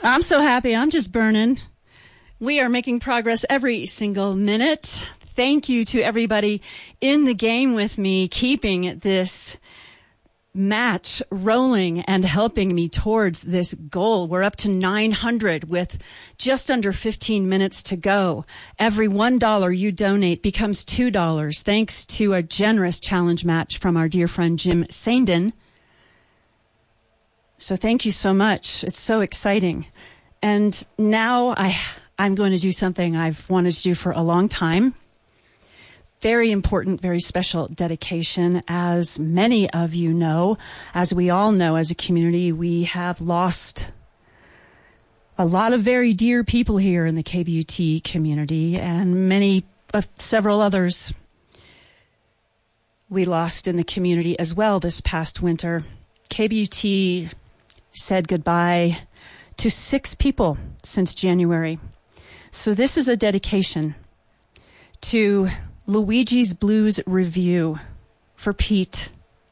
I'm so happy. I'm just burning. We are making progress every single minute. Thank you to everybody in the game with me, keeping this match rolling and helping me towards this goal. We're up to 900 with just under 15 minutes to go. Every $1 you donate becomes $2 thanks to a generous challenge match from our dear friend Jim Sandin. So thank you so much. It's so exciting. And now I'm going to do something I've wanted to do for a long time. Very important, very special dedication. As many of you know, as we all know as a community, we have lost a lot of very dear people here in the KBUT community, and several others we lost in the community as well this past winter. KBUT said goodbye to 6 people since January. So this is a dedication to Luigi's Blues Review, for Pete,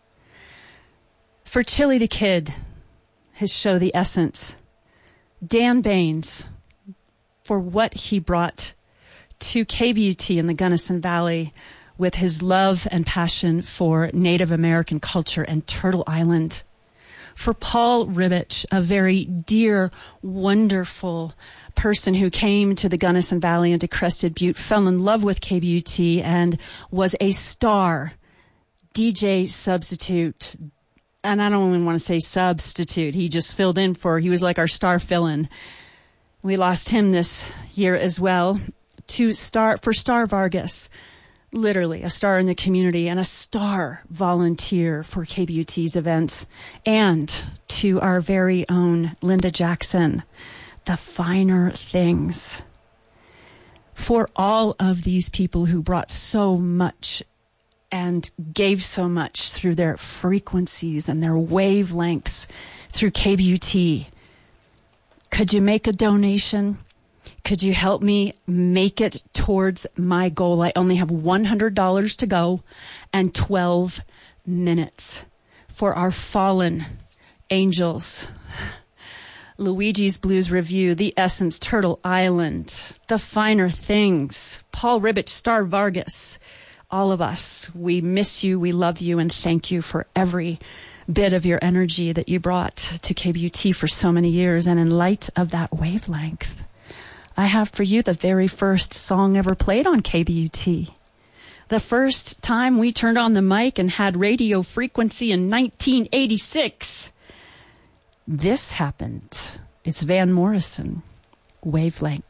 for Chili the Kid, his show The Essence, Dan Baines, for what he brought to KBUT in the Gunnison Valley with his love and passion for Native American culture and Turtle Island, for Paul Ribbich, a very dear, wonderful person who came to the Gunnison Valley and to Crested Butte, fell in love with KBUT, and was a star DJ substitute. And I don't even want to say substitute. He just filled in he was like our star fill-in. We lost him this year as well. For Star Vargas, literally a star in the community and a star volunteer for KBUT's events. And to our very own Linda Jackson, The Finer Things. For all of these people who brought so much and gave so much through their frequencies and their wavelengths through KBUT, could you make a donation? Could you help me make it towards my goal? I only have $100 to go and 12 minutes for our fallen angels. Luigi's Blues Review, The Essence, Turtle Island, The Finer Things, Paul Ribbich, Star Vargas, all of us. We miss you, we love you, and thank you for every bit of your energy that you brought to KBUT for so many years. And in light of that wavelength, I have for you the very first song ever played on KBUT. The first time we turned on the mic and had radio frequency in 1986. This happened. It's Van Morrison, Wavelength.